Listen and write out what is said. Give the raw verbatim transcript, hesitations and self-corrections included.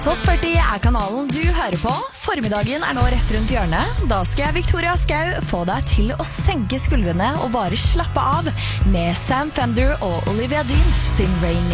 Topp førti er kanalen du hører på. Formiddagen er nå rett rundt hjørnet. Da skal jeg, Victoria Skau, få deg til å senke skuldrene og bare slappe av med Sam Fender og Olivia Dean sin Rain.